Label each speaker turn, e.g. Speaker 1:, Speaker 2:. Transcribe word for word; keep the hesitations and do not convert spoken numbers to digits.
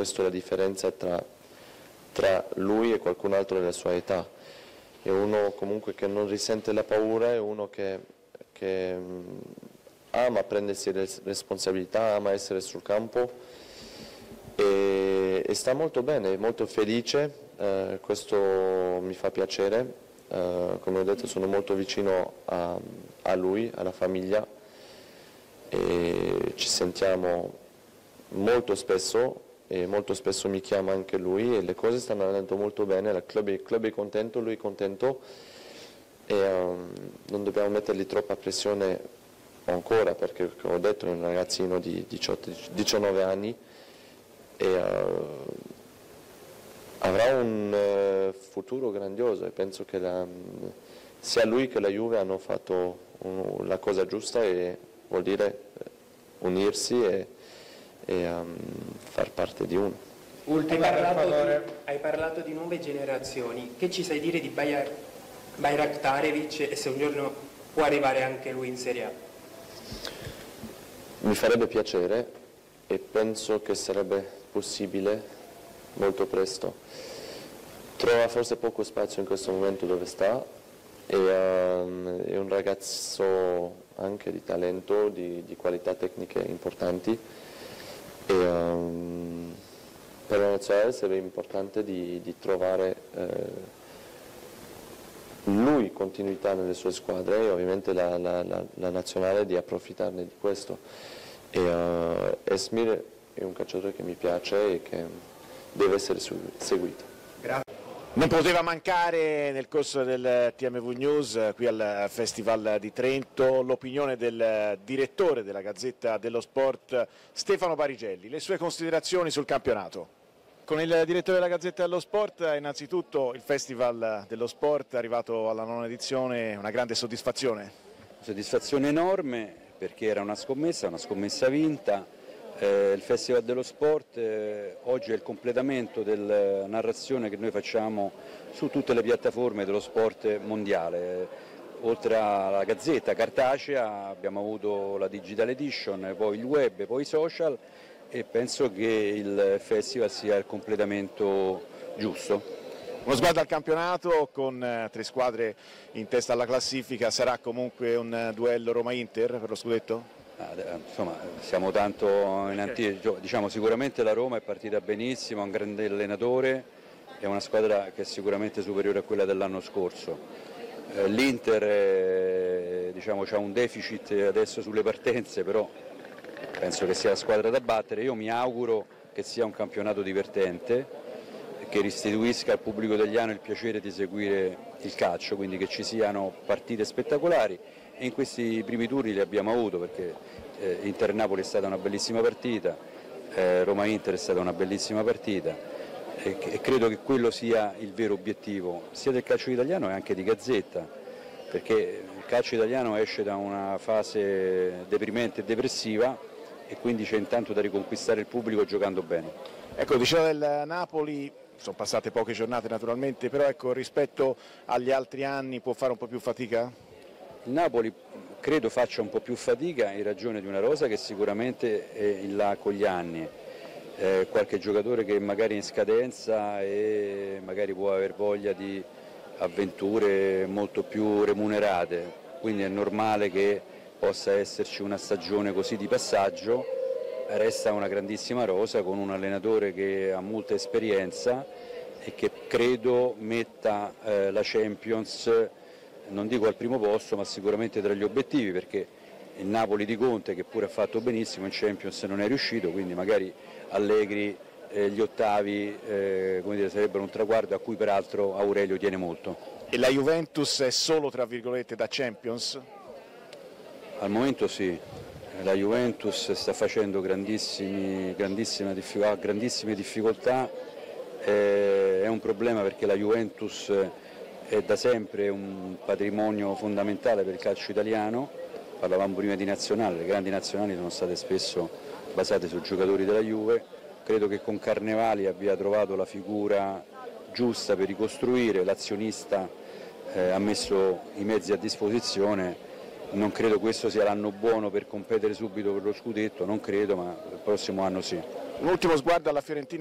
Speaker 1: questa è la differenza tra, tra lui e qualcun altro della sua età. È uno comunque che non risente la paura, è uno che, che um, ama prendersi le responsabilità, ama essere sul campo e, e sta molto bene, è molto felice, eh, questo mi fa piacere, eh, come ho detto sono molto vicino a, a lui, alla famiglia e ci sentiamo molto spesso e molto spesso mi chiama anche lui e le cose stanno andando molto bene, il club, il club è contento, lui è contento e um, non dobbiamo mettergli troppa pressione ancora perché come ho detto è un ragazzino di diciotto diciannove anni e uh, avrà un uh, futuro grandioso e penso che la, sia lui che la Juve hanno fatto un, la cosa giusta e vuol dire unirsi e, e um, far parte di uno.
Speaker 2: Ultima, hai, parlato di, hai parlato di nuove generazioni, che ci sai dire di Bayrak, Bayraktarevic e se un giorno può arrivare anche lui in Serie A?
Speaker 1: Mi farebbe piacere e penso che sarebbe possibile molto presto. Trova forse poco spazio in questo momento dove sta e um, è un ragazzo anche di talento, di, di qualità tecniche importanti e um, per la nazionale sarebbe importante di, di trovare eh, lui continuità nelle sue squadre e ovviamente la, la, la, la nazionale di approfittarne di questo. E, uh, Esmir è un calciatore che mi piace e che deve essere seguito.
Speaker 3: Grazie. Non poteva mancare nel corso del T M V News qui al Festival di Trento l'opinione del direttore della Gazzetta dello Sport Stefano Parigelli, le sue considerazioni sul campionato. Con il direttore della Gazzetta dello Sport innanzitutto il Festival dello Sport è arrivato alla nona edizione, una grande soddisfazione.
Speaker 4: Soddisfazione enorme perché era una scommessa, una scommessa vinta. Eh, il Festival dello Sport eh, oggi è il completamento della narrazione che noi facciamo su tutte le piattaforme dello sport mondiale. Eh, oltre alla Gazzetta cartacea abbiamo avuto la Digital Edition, poi il web, poi i social e penso che il Festival sia il completamento giusto.
Speaker 3: Uno sguardo al campionato con eh, tre squadre in testa alla classifica, sarà comunque un eh, duello Roma-Inter per lo scudetto?
Speaker 4: Insomma, siamo tanto in anticipo, diciamo sicuramente la Roma è partita benissimo, ha un grande allenatore, è una squadra che è sicuramente superiore a quella dell'anno scorso. Eh, L'Inter eh, diciamo, ha un deficit adesso sulle partenze, però penso che sia la squadra da battere. Io mi auguro che sia un campionato divertente, che restituisca al pubblico italiano il piacere di seguire il calcio, quindi che ci siano partite spettacolari. E in questi primi turni li abbiamo avuto perché eh, Inter-Napoli è stata una bellissima partita, eh, Roma-Inter è stata una bellissima partita e, e credo che quello sia il vero obiettivo sia del calcio italiano e anche di Gazzetta, perché il calcio italiano esce da una fase deprimente e depressiva e quindi c'è intanto da riconquistare il pubblico giocando bene.
Speaker 3: Ecco, diceva del Napoli, sono passate poche giornate naturalmente, però ecco, rispetto agli altri anni può fare un po' più fatica?
Speaker 4: Il Napoli credo faccia un po' più fatica in ragione di una rosa che sicuramente è in là con gli anni, eh, qualche giocatore che magari è in scadenza e magari può aver voglia di avventure molto più remunerate, quindi è normale che possa esserci una stagione così di passaggio. Resta una grandissima rosa con un allenatore che ha molta esperienza e che credo metta eh, la Champions, non dico al primo posto, ma sicuramente tra gli obiettivi, perché il Napoli di Conte, che pure ha fatto benissimo in Champions, non è riuscito, quindi magari Allegri eh, gli ottavi eh, come dire, sarebbero un traguardo a cui peraltro Aurelio tiene molto.
Speaker 3: E la Juventus è solo tra virgolette da Champions?
Speaker 4: Al momento sì, la Juventus sta facendo grandissimi, grandissime, difficoltà, grandissime difficoltà, eh, è un problema perché la Juventus è da sempre un patrimonio fondamentale per il calcio italiano. Parlavamo prima di nazionale, le grandi nazionali sono state spesso basate su giocatori della Juve, credo che con Carnevali abbia trovato la figura giusta per ricostruire, l'azionista eh, ha messo i mezzi a disposizione, non credo questo sia l'anno buono per competere subito per lo scudetto, non credo, ma il prossimo anno sì.
Speaker 3: Un ultimo sguardo alla Fiorentina.